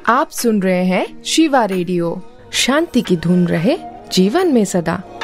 आप सुन रहे हैं शिवा रेडियो। शांति की धुन रहे जीवन में सदा।